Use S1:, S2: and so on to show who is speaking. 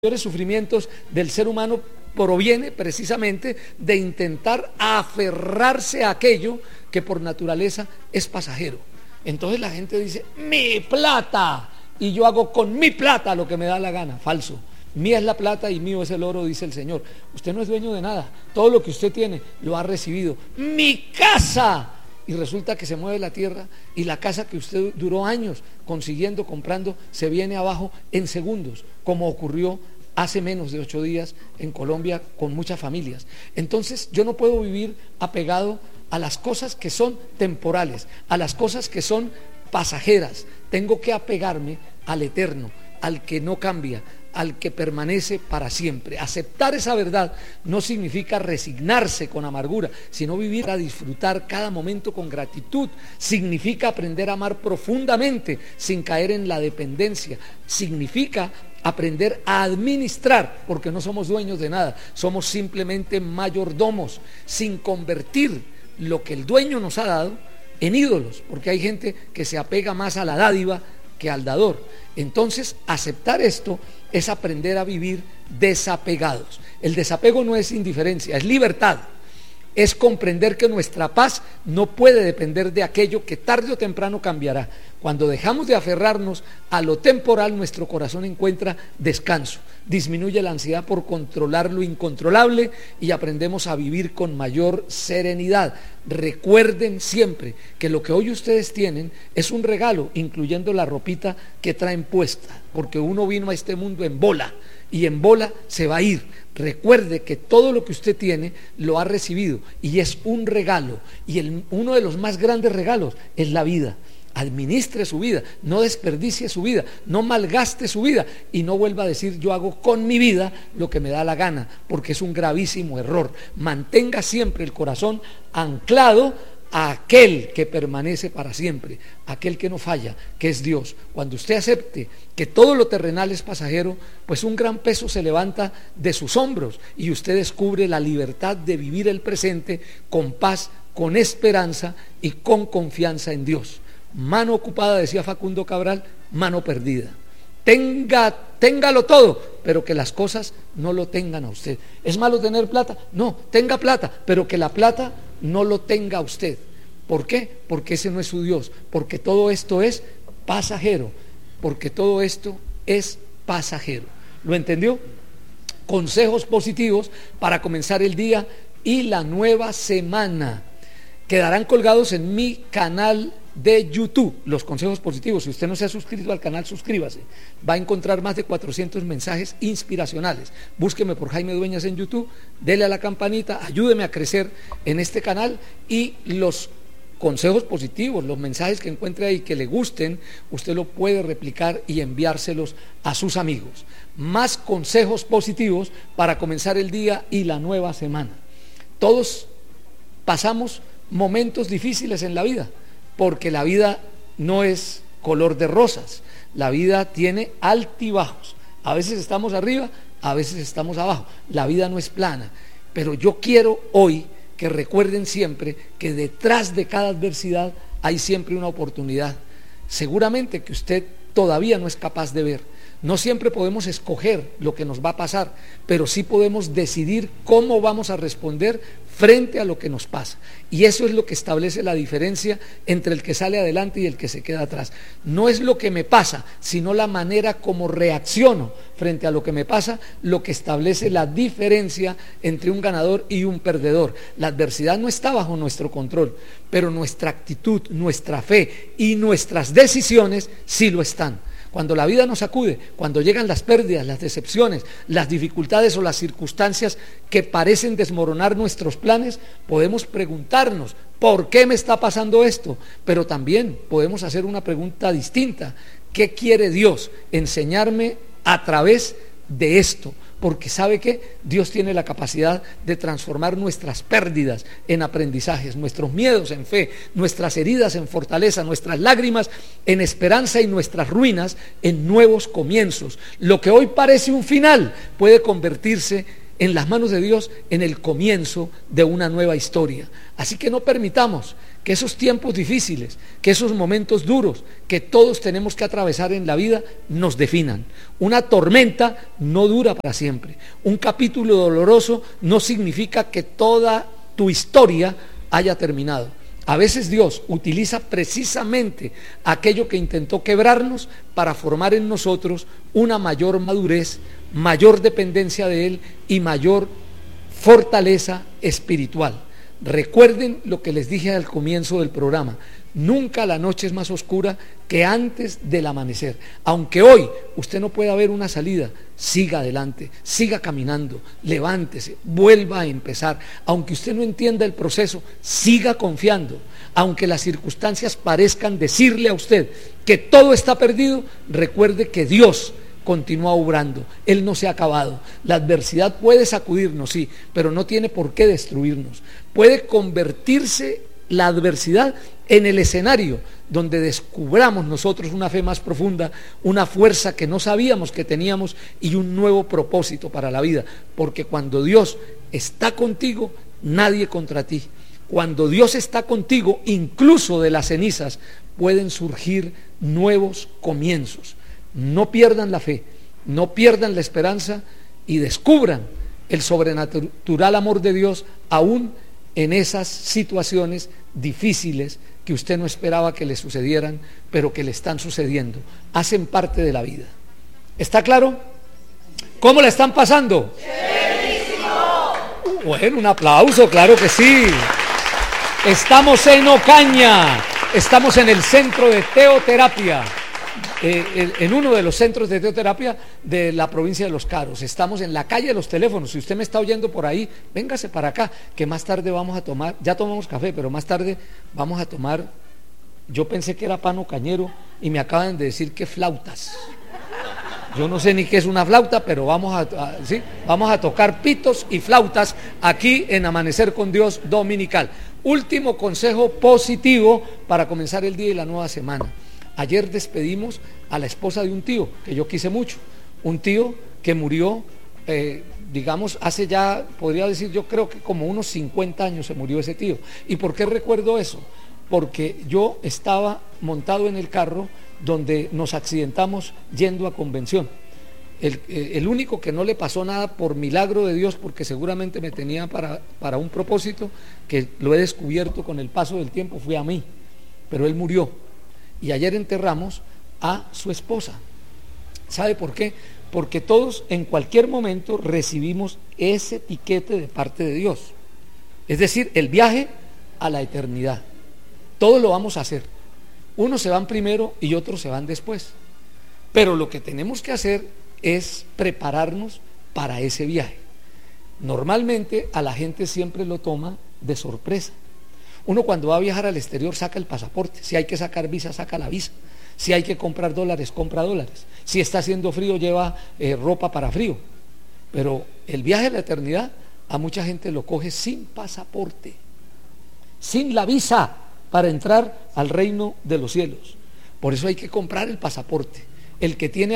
S1: mayores sufrimientos del ser humano proviene precisamente de intentar aferrarse a aquello que por naturaleza es pasajero. Entonces la gente dice, mi plata, y yo hago con mi plata lo que me da la gana. Falso. Mía es la plata y mío es el oro, dice el Señor. Usted no es dueño de nada. Todo lo que usted tiene lo ha recibido. Mi casa. Y resulta que se mueve la tierra y la casa que usted duró años consiguiendo, comprando, se viene abajo en segundos, como ocurrió hace menos de 8 días en Colombia con muchas familias. Entonces yo no puedo vivir apegado a las cosas que son temporales, a las cosas que son pasajeras. Tengo que apegarme al eterno, al que no cambia, al que permanece para siempre. Aceptar esa verdad no significa resignarse con amargura, sino vivir a disfrutar cada momento con gratitud. Significa aprender a amar profundamente sin caer en la dependencia. Significa aprender a administrar, porque no somos dueños de nada, somos simplemente mayordomos, sin convertir lo que el dueño nos ha dado en ídolos, porque hay gente que se apega más a la dádiva que al dador. Entonces, aceptar esto es aprender a vivir desapegados. El desapego no es indiferencia, es libertad. Es comprender que nuestra paz no puede depender de aquello que tarde o temprano cambiará. Cuando dejamos de aferrarnos a lo temporal, nuestro corazón encuentra descanso, disminuye la ansiedad por controlar lo incontrolable y aprendemos a vivir con mayor serenidad. Recuerden siempre que lo que hoy ustedes tienen es un regalo, incluyendo la ropita que traen puesta, porque uno vino a este mundo en bola y en bola se va a ir. Recuerde que todo lo que usted tiene lo ha recibido y es un regalo, y uno de los más grandes regalos es la vida. Administre su vida, no desperdicie su vida, no malgaste su vida y no vuelva a decir yo hago con mi vida lo que me da la gana, porque es un gravísimo error. Mantenga siempre el corazón anclado a aquel que permanece para siempre, aquel que no falla, que es Dios. Cuando usted acepte que todo lo terrenal es pasajero, pues un gran peso se levanta de sus hombros y usted descubre la libertad de vivir el presente con paz, con esperanza y con confianza en Dios. Mano ocupada, decía Facundo Cabral, mano perdida. Téngalo todo, pero que las cosas no lo tengan a usted. ¿Es malo tener plata? No, tenga plata, pero que la plata no lo tenga a usted. ¿Por qué? Porque ese no es su Dios, porque todo esto es pasajero, porque todo esto es pasajero. ¿Lo entendió? Consejos positivos para comenzar el día y la nueva semana. Quedarán colgados en mi canal de YouTube, los consejos positivos. Si usted no se ha suscrito al canal, suscríbase. Va a encontrar más de 400 mensajes inspiracionales. Búsqueme por Jaime Dueñas en YouTube, dele a la campanita, ayúdeme a crecer en este canal, y los consejos positivos, los mensajes que encuentre ahí que le gusten, usted lo puede replicar y enviárselos a sus amigos. Más consejos positivos para comenzar el día y la nueva semana. Todos pasamos momentos difíciles en la vida, porque la vida no es color de rosas, la vida tiene altibajos, a veces estamos arriba, a veces estamos abajo, la vida no es plana, pero yo quiero hoy que recuerden siempre que detrás de cada adversidad hay siempre una oportunidad, seguramente que usted todavía no es capaz de ver. No siempre podemos escoger lo que nos va a pasar, pero sí podemos decidir cómo vamos a responder frente a lo que nos pasa. Y eso es lo que establece la diferencia entre el que sale adelante y el que se queda atrás. No es lo que me pasa, sino la manera como reacciono frente a lo que me pasa, lo que establece la diferencia entre un ganador y un perdedor. La adversidad no está bajo nuestro control, pero nuestra actitud, nuestra fe y nuestras decisiones sí lo están. Cuando la vida nos sacude, cuando llegan las pérdidas, las decepciones, las dificultades o las circunstancias que parecen desmoronar nuestros planes, podemos preguntarnos, ¿por qué me está pasando esto? Pero también podemos hacer una pregunta distinta: ¿qué quiere Dios enseñarme a través de esto? Porque ¿sabe qué? Dios tiene la capacidad de transformar nuestras pérdidas en aprendizajes, nuestros miedos en fe, nuestras heridas en fortaleza, nuestras lágrimas en esperanza y nuestras ruinas en nuevos comienzos. Lo que hoy parece un final puede convertirse en las manos de Dios en el comienzo de una nueva historia. Así que no permitamos que esos tiempos difíciles, que esos momentos duros que todos tenemos que atravesar en la vida nos definan. Una tormenta no dura para siempre. Un capítulo doloroso no significa que toda tu historia haya terminado. A veces Dios utiliza precisamente aquello que intentó quebrarnos para formar en nosotros una mayor madurez, mayor dependencia de Él y mayor fortaleza espiritual. Recuerden lo que les dije al comienzo del programa: nunca la noche es más oscura que antes del amanecer. Aunque hoy usted no pueda ver una salida, siga adelante, siga caminando, levántese, vuelva a empezar. Aunque usted no entienda el proceso, siga confiando. Aunque las circunstancias parezcan decirle a usted que todo está perdido, recuerde que Dios continúa obrando. Él no se ha acabado. La adversidad puede sacudirnos, sí, pero no tiene por qué destruirnos. Puede convertirse la adversidad en el escenario donde descubramos nosotros una fe más profunda, una fuerza que no sabíamos que teníamos y un nuevo propósito para la vida. Porque cuando Dios está contigo, nadie contra ti. Cuando Dios está contigo, incluso de las cenizas pueden surgir nuevos comienzos. No pierdan la fe, no pierdan la esperanza y descubran el sobrenatural amor de Dios aún en esas situaciones difíciles que usted no esperaba que le sucedieran, pero que le están sucediendo. Hacen parte de la vida. ¿Está claro? ¿Cómo la están pasando? ¡Buenísimo! Bueno, un aplauso, claro que sí. Estamos en Ocaña, estamos en el centro de teoterapia. En uno de los centros de teoterapia de la provincia de Los Caros. Estamos en la calle de los teléfonos. Si usted me está oyendo por ahí, véngase para acá, que más tarde vamos a tomar, ya tomamos café, pero más tarde vamos a tomar, yo pensé que era pan ocañero y me acaban de decir que flautas. Yo no sé ni qué es una flauta, pero vamos a tocar pitos y flautas aquí en Amanecer con Dios Dominical. Último consejo positivo para comenzar el día y la nueva semana. Ayer despedimos a la esposa de un tío que yo quise mucho, un tío que murió, digamos, hace ya, podría decir, yo creo que como unos 50 años se murió ese tío. ¿Y por qué recuerdo eso? Porque yo estaba montado en el carro donde nos accidentamos yendo a convención. El único que no le pasó nada por milagro de Dios, porque seguramente me tenía para un propósito que lo he descubierto con el paso del tiempo, fue a mí, pero él murió. Y ayer enterramos a su esposa. ¿Sabe por qué? Porque todos en cualquier momento recibimos ese tiquete de parte de Dios. Es decir, el viaje a la eternidad. Todos lo vamos a hacer. Unos se van primero y otros se van después. Pero lo que tenemos que hacer es prepararnos para ese viaje. Normalmente a la gente siempre lo toma de sorpresa. Uno cuando va a viajar al exterior saca el pasaporte. Si hay que sacar visa, saca la visa. Si hay que comprar dólares, compra dólares. Si está haciendo frío, lleva ropa para frío. Pero el viaje a la eternidad a mucha gente lo coge sin pasaporte, sin la visa para entrar al reino de los cielos. Por eso hay que comprar el pasaporte. El que tiene